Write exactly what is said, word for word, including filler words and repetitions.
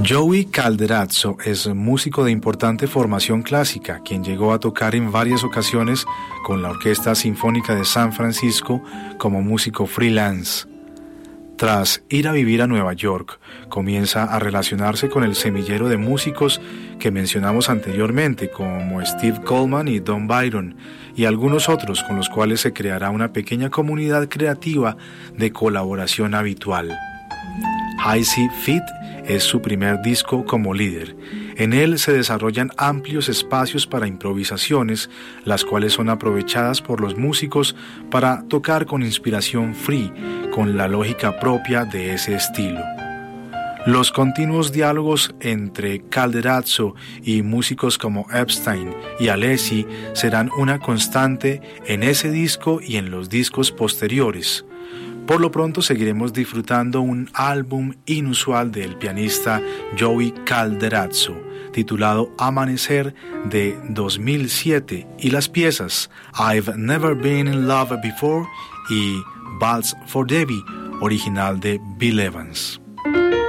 Joey Calderazzo es músico de importante formación clásica, quien llegó a tocar en varias ocasiones con la Orquesta Sinfónica de San Francisco como músico freelance. Tras ir a vivir a Nueva York, comienza a relacionarse con el semillero de músicos que mencionamos anteriormente, como Steve Coleman y Don Byron, y algunos otros con los cuales se creará una pequeña comunidad creativa de colaboración habitual. Icy Feet es su primer disco como líder. En él se desarrollan amplios espacios para improvisaciones, las cuales son aprovechadas por los músicos para tocar con inspiración free, con la lógica propia de ese estilo. Los continuos diálogos entre Calderazzo y músicos como Epstein y Alessi serán una constante en ese disco y en los discos posteriores. Por lo pronto seguiremos disfrutando un álbum inusual del pianista Joey Calderazzo, titulado Amanecer de dos mil siete, y las piezas I've Never Been in Love Before y Waltz for Debbie, original de Bill Evans.